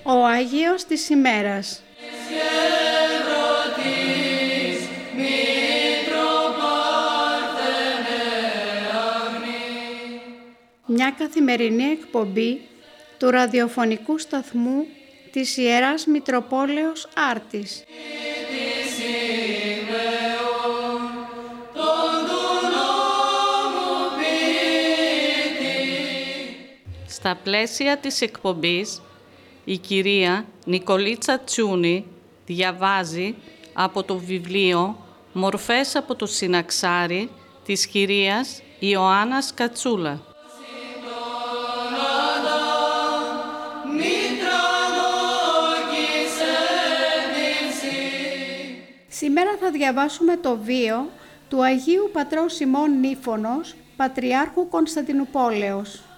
Ο Άγιος της ημέρας. Μια καθημερινή εκπομπή του ραδιοφωνικού σταθμού της Ιεράς Μητροπόλεως Άρτης. Στα πλαίσια της εκπομπής, η κυρία Νικολίτσα Τσούνη διαβάζει από το βιβλίο «Μορφές από το Συναξάρι» της κυρίας Ιωάννας Κατσούλα. Σήμερα θα διαβάσουμε το βίο του Αγίου Πατρός Σιμών Νύφωνος, Πατριάρχου Κωνσταντινουπόλεως.